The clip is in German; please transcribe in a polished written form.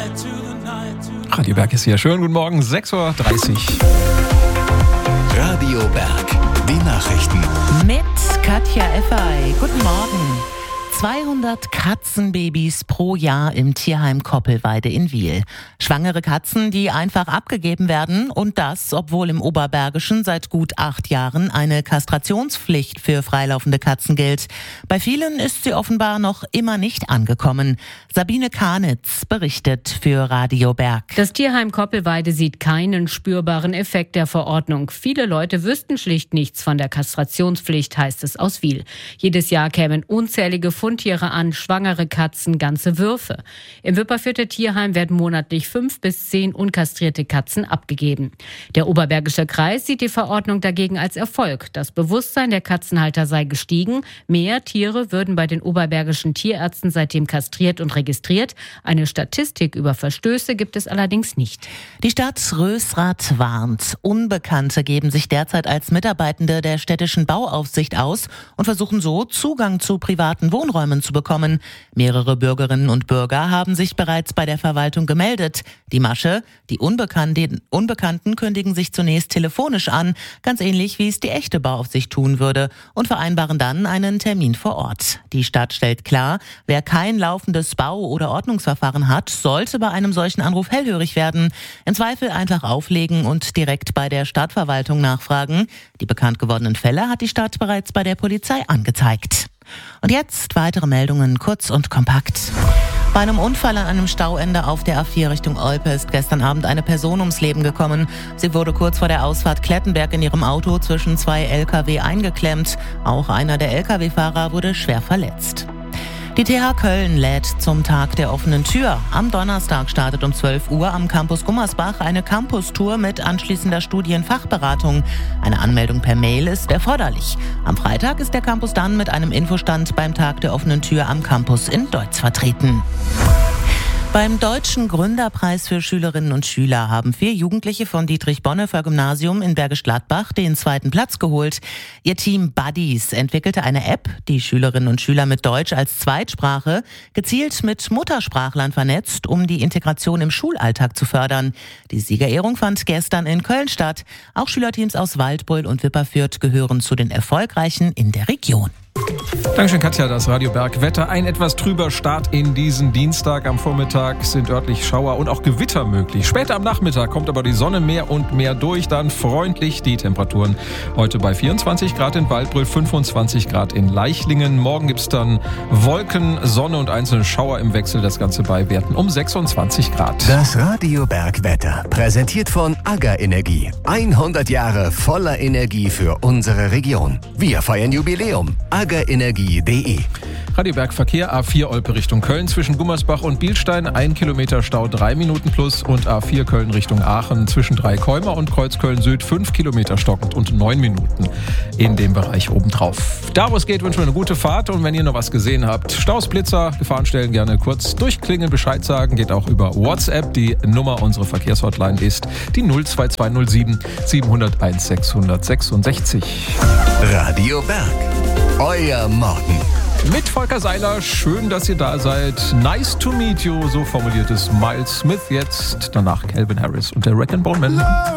Radio Berg ist hier. Schönen guten Morgen, 6.30 Uhr. Radio Berg, die Nachrichten. Mit Katja Effay. Guten Morgen. 200 Katzenbabys pro Jahr im Tierheim Koppelweide in Wiel. Schwangere Katzen, die einfach abgegeben werden, und das, obwohl im Oberbergischen seit gut 8 Jahren eine Kastrationspflicht für freilaufende Katzen gilt. Bei vielen ist sie offenbar noch immer nicht angekommen. Sabine Kahnitz berichtet für Radio Berg. Das Tierheim Koppelweide sieht keinen spürbaren Effekt der Verordnung. Viele Leute wüssten schlicht nichts von der Kastrationspflicht, heißt es aus Wiel. Jedes Jahr kämen unzählige Fundtiere an, schwangere Katzen, ganze Würfe. Im Wipperfürther Tierheim werden monatlich 5 bis 10 unkastrierte Katzen abgegeben. Der Oberbergische Kreis sieht die Verordnung dagegen als Erfolg. Das Bewusstsein der Katzenhalter sei gestiegen. Mehr Tiere würden bei den oberbergischen Tierärzten seitdem kastriert und registriert. Eine Statistik über Verstöße gibt es allerdings nicht. Die Stadt Rösrath warnt. Unbekannte geben sich derzeit als Mitarbeitende der städtischen Bauaufsicht aus und versuchen so, Zugang zu privaten Wohnräumen zu bekommen. Mehrere Bürgerinnen und Bürger haben sich bereits bei der Verwaltung gemeldet. Die Masche: die Unbekannten kündigen sich zunächst telefonisch an, ganz ähnlich wie es die echte Bauaufsicht tun würde, und vereinbaren dann einen Termin vor Ort. Die Stadt stellt klar, wer kein laufendes Bau- oder Ordnungsverfahren hat, sollte bei einem solchen Anruf hellhörig werden. Im Zweifel einfach auflegen und direkt bei der Stadtverwaltung nachfragen. Die bekannt gewordenen Fälle hat die Stadt bereits bei der Polizei angezeigt. Und jetzt weitere Meldungen, kurz und kompakt. Bei einem Unfall an einem Stauende auf der A4 Richtung Olpe ist gestern Abend eine Person ums Leben gekommen. Sie wurde kurz vor der Ausfahrt Klettenberg in ihrem Auto zwischen 2 Lkw eingeklemmt. Auch einer der Lkw-Fahrer wurde schwer verletzt. Die TH Köln lädt zum Tag der offenen Tür. Am Donnerstag startet um 12 Uhr am Campus Gummersbach eine Campus-Tour mit anschließender Studienfachberatung. Eine Anmeldung per Mail ist erforderlich. Am Freitag ist der Campus dann mit einem Infostand beim Tag der offenen Tür am Campus in Deutz vertreten. Beim Deutschen Gründerpreis für Schülerinnen und Schüler haben 4 Jugendliche von Dietrich-Bonhoeffer-Gymnasium in Bergisch Gladbach den 2. Platz geholt. Ihr Team Buddies entwickelte eine App, die Schülerinnen und Schüler mit Deutsch als Zweitsprache gezielt mit Muttersprachlern vernetzt, um die Integration im Schulalltag zu fördern. Die Siegerehrung fand gestern in Köln statt. Auch Schülerteams aus Waldbröl und Wipperfürth gehören zu den erfolgreichen in der Region. Dankeschön, Katja. Das Radio Berg Wetter. Ein etwas trüber Start in diesen Dienstag. Am Vormittag sind örtlich Schauer und auch Gewitter möglich. Später am Nachmittag kommt aber die Sonne mehr und mehr durch. Dann freundlich die Temperaturen. Heute bei 24 Grad in Waldbröl, 25 Grad in Leichlingen. Morgen gibt's dann Wolken, Sonne und einzelne Schauer im Wechsel. Das Ganze bei Werten um 26 Grad. Das Radio Berg Wetter, präsentiert von AGA Energie. 100 Jahre voller Energie für unsere Region. Wir feiern Jubiläum. agaenergie.de. Radio Berg Verkehr, A4 Olpe Richtung Köln zwischen Gummersbach und Bielstein, 1 Kilometer Stau 3 Minuten plus, und A4 Köln Richtung Aachen zwischen Dreikäumer und Kreuzköln Süd 5 Kilometer stockend und 9 Minuten in dem Bereich obendrauf. Da wo es geht, wünschen wir eine gute Fahrt, und wenn ihr noch was gesehen habt, Staus, Blitzer, Gefahrenstellen, gerne kurz durchklingeln, Bescheid sagen, geht auch über WhatsApp. Die Nummer unserer Verkehrshotline ist die 02207 701 666. Radio Berg, euer Morgen. Mit Volker Seiler, schön, dass ihr da seid. Nice to meet you, so formuliert es Miles Smith jetzt. Danach Calvin Harris und der Wreck and Bone Man.